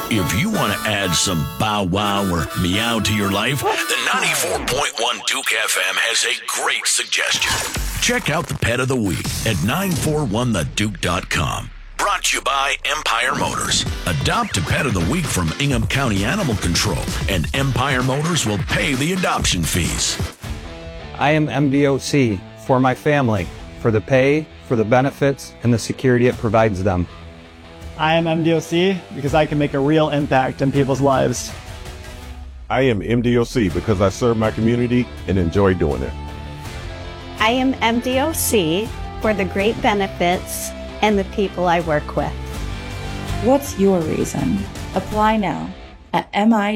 If you want to add some bow wow or meow to your life, the 94.1 Duke FM has a great suggestion. Check out the Pet of the Week at 941theduke.com. Brought to you by Empire Motors. Adopt a Pet of the Week from Ingham County Animal Control, and Empire Motors will pay the adoption fees. I am MDOC for my family, for the pay, for the benefits, and the security it provides them. I am MDOC because I can make a real impact in people's lives. I am MDOC because I serve my community and enjoy doing it. I am MDOC for the great benefits and the people I work with. What's your reason? Apply now at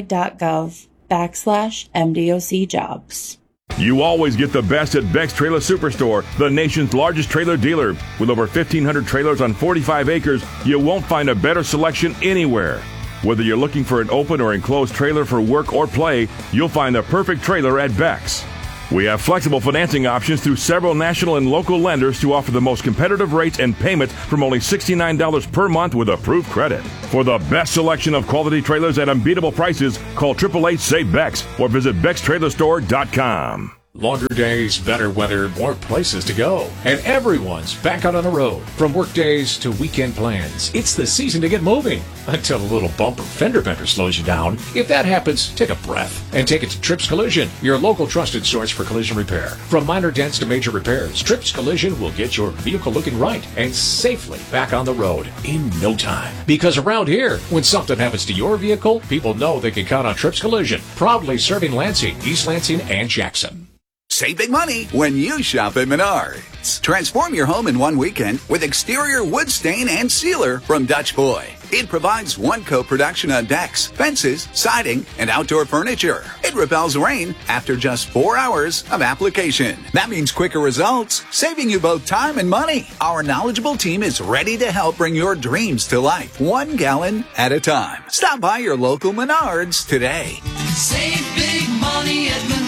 mi.gov/MDOC jobs. You always get the best at Beck's Trailer Superstore, the nation's largest trailer dealer. With over 1,500 trailers on 45 acres, you won't find a better selection anywhere. Whether you're looking for an open or enclosed trailer for work or play, you'll find the perfect trailer at Beck's. We have flexible financing options through several national and local lenders to offer the most competitive rates and payments from only $69 per month with approved credit. For the best selection of quality trailers at unbeatable prices, call 888-SAVE-BEX or visit BecksTrailerStore.com. Longer days, better weather, more places to go. And everyone's back out on the road. From work days to weekend plans, it's the season to get moving. Until a little bump or fender bender slows you down. If that happens, take a breath and take it to Trips Collision, your local trusted source for collision repair. From minor dents to major repairs, Trips Collision will get your vehicle looking right and safely back on the road in no time. Because around here, when something happens to your vehicle, people know they can count on Trips Collision, proudly serving Lansing, East Lansing, and Jackson. Save big money when you shop at Menards. Transform your home in one weekend with exterior wood stain and sealer from Dutch Boy. It provides one-coat production on decks, fences, siding, and outdoor furniture. It repels rain after just 4 hours of application. That means quicker results, saving you both time and money. Our knowledgeable team is ready to help bring your dreams to life, 1 gallon at a time. Stop by your local Menards today. Save big money at Menards.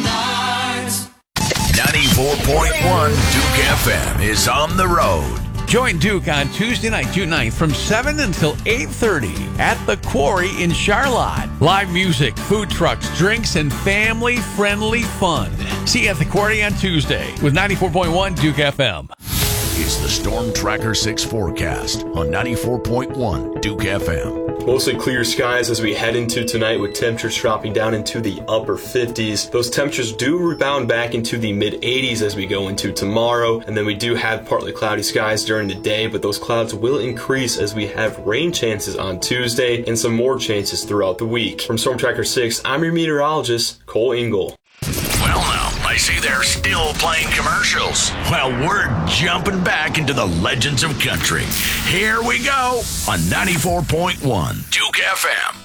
94.1 Duke FM is on the road. Join Duke on Tuesday night, June 9th from 7 until 8:30 at the Quarry in Charlotte. Live music, food trucks, drinks, and family-friendly fun. See you at the Quarry on Tuesday with 94.1 Duke FM. It's the Storm Tracker 6 forecast on 94.1 Duke FM. Mostly clear skies as we head into tonight with temperatures dropping down into the upper 50s. Those temperatures do rebound back into the mid-80s as we go into tomorrow. And then we do have partly cloudy skies during the day, but those clouds will increase as we have rain chances on Tuesday and some more chances throughout the week. From Storm Tracker 6, I'm your meteorologist, Cole Engel. Well, now, I see they're still playing commercials. Well, we're jumping back into the legends of country. Here we go on 94.1 Duke FM.